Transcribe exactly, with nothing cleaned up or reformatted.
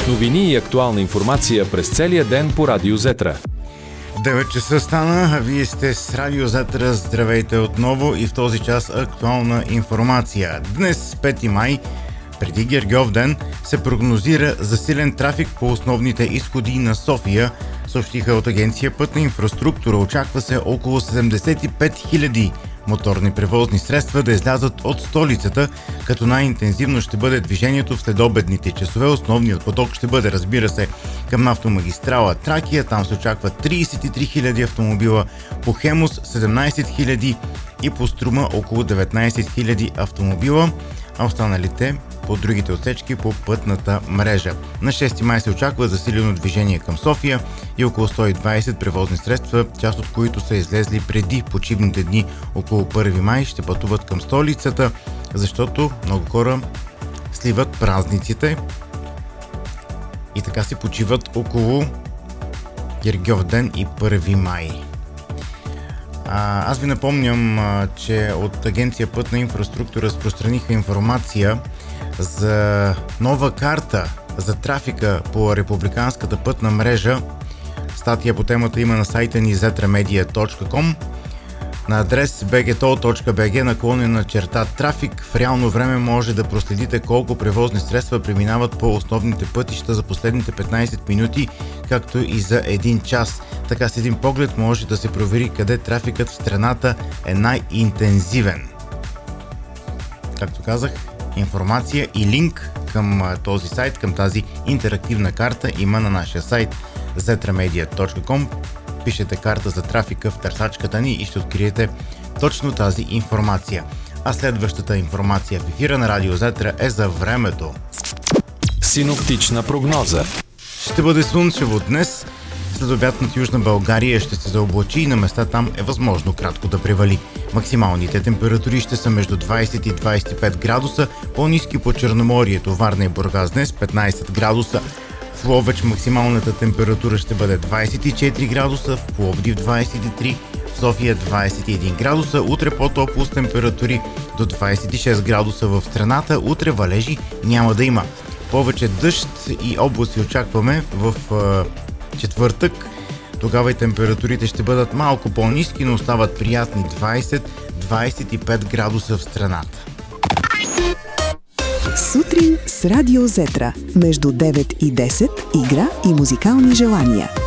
Новини и актуална информация през целия ден по Радио Зетра. девет часа стана, а вие сте с Радио Зетра. Здравейте отново и в този час актуална информация. Днес, пети май, преди Гергьовден, се прогнозира засилен трафик по основните изходи на София, съобщиха от Агенция Пътна инфраструктура. Очаква се около седемдесет и пет хиляди моторни превозни средства да излязат от столицата, като най-интензивно ще бъде движението в следобедните часове. Основният поток ще бъде, разбира се, към автомагистрала Тракия. Там се очаква тридесет и три хиляди автомобила, по Хемус седемнадесет хиляди и по Струма около деветнадесет хиляди автомобила, а останалите по другите отсечки по пътната мрежа. На шести май се очаква засилено движение към София и около сто и двадесет превозни средства, част от които са излезли преди почивните дни около първи май, ще пътуват към столицата, защото много хора сливат празниците и така си почиват около Гергьовден и първи май. А, аз ви напомням, а, че от Агенция Пътна инфраструктура разпространиха информация за нова карта за трафика по републиканската пътна мрежа. Статия по темата има на сайта ни зетрамедия точка ком. На адрес би джи тол точка би джи наклонена черта трафик в реално време може да проследите колко превозни средства преминават по основните пътища за последните петнадесет минути, както и за един час. Така с един поглед може да се провери къде трафикът в страната е най-интензивен. Както казах, информация и линк към този сайт, към тази интерактивна карта има на нашия сайт зетрамедия точка ком. Пишете карта за трафика в търсачката ни и ще откриете точно тази информация. А следващата информация в ефира на Радио Зетра е за времето. Синоптична прогноза. Ще бъде слънчево днес. След обяд над Южна България ще се заоблачи и на места там е възможно кратко да превали. Максималните температури ще са между двадесет и двадесет и пет градуса, по-ниски по Черноморието, Варна и Бургас днес петнадесет градуса. В Ловеч максималната температура ще бъде двадесет и четири градуса, в Пловдив двадесет и три, в София двадесет и един градуса, утре по-топло с температури до двадесет и шест градуса в страната, утре валежи няма да има. Повече дъжд и облаци очакваме в е, четвъртък. Тогава и температурите ще бъдат малко по-ниски, но остават приятни двадесет до двадесет и пет градуса в страната. Сутрин с Радио Зетра между девет и десет игра и музикални желания.